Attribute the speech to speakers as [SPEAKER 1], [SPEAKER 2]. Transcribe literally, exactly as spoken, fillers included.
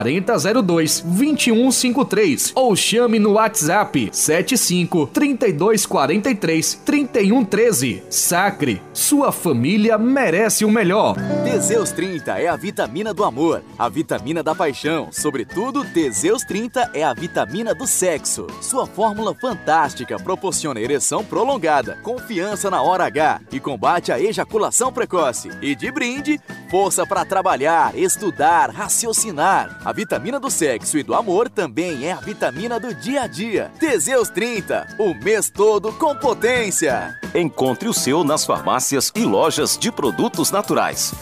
[SPEAKER 1] quarenta zero dois, vinte e um cinquenta e três ou chame no WhatsApp sete cinco, trinta e dois quarenta e três, trinta e um treze. Sacre, sua família merece o melhor.
[SPEAKER 2] Teseus trinta é a vitamina do amor, a vitamina da paixão. Sobretudo, Teseus trinta é a vitamina do sexo. Sua fórmula fantástica proporciona ereção prolongada, confiança na hora H e combate a ejaculação precoce. E de brinde, força para trabalhar, estudar, raciocinar. A vitamina do sexo e do amor também é a vitamina do dia a dia. Teseus trinta, o mês todo com potência.
[SPEAKER 3] Encontre o seu nas farmácias e lojas de produtos naturais.